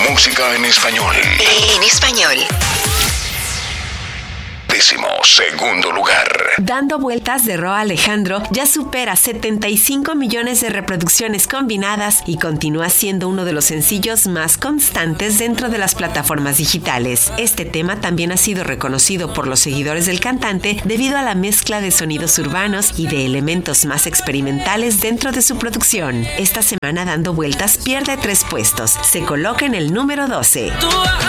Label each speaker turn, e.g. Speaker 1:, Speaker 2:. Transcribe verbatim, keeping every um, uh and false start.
Speaker 1: música en español.
Speaker 2: En español.
Speaker 1: Décimo segundo lugar.
Speaker 3: Dando vueltas de Rauw Alejandro ya supera setenta y cinco millones de reproducciones combinadas y continúa siendo uno de los sencillos más constantes dentro de las plataformas digitales. Este tema también ha sido reconocido por los seguidores del cantante debido a la mezcla de sonidos urbanos y de elementos más experimentales dentro de su producción. Esta semana Dando Vueltas pierde tres puestos. Se coloca en el número doce.